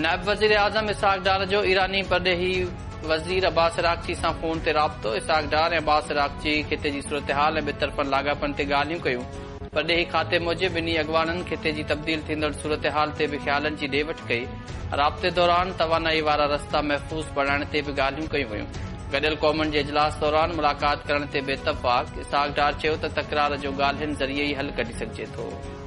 नायब वज़ीर आज़म इसहाक डार जो ईरानी परॾेही वज़ीर अब्बास अराग़ची सां फ़ोन ते राब्तो। इसहाक डार ऐं अब्बास अराग़ची ख़िते जी सूरतहाल ऐं ॿितरफ़नि लाॻापनि ते ॻाल्हियूं कयूं। परॾेही खाते मूजिबि ॿिन्ही अॻवाननि ख़िते जी तब्दील थींदड़ सूरतहाल ते बि ख़्यालनि जी ॾे वठि कई। राब्ते दौरान तवानाई वारा रस्ता महफ़ूज़ बणाइण ते बि ॻाल्हियूं कयूं वयूं। गॾियल क़ौमुनि जे इजलास दौरान मुलाक़ात करण ते बि इतफ़ाक़। इसहाक डार चयो त तकरार जो ॻाल्हियुनि ज़रिए ई हल कढी सघिजे थो।